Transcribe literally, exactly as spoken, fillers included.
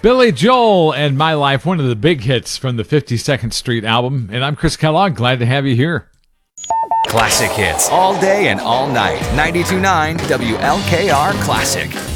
Billy Joel and My Life, one of the big hits from the fifty-second Street album. And I'm Chris Kellogg. Glad to have you here. Classic hits all day and all night. ninety-two point nine W L K R Classic.